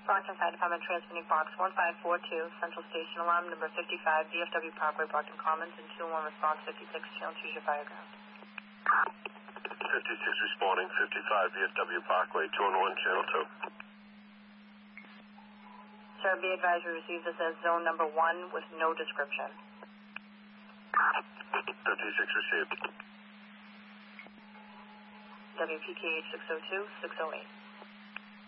Brockton Fire Department transmitting box 1542, Central Station Alarm number 55, VFW Parkway, Brockton Commons, and 2-1 response 56, channel 2 your fire ground. 56 responding, 55 VFW Parkway, 2-1, channel 2. Sir, be advised we received this as zone number 1 with no description. 56 received. WPKH 602, 608.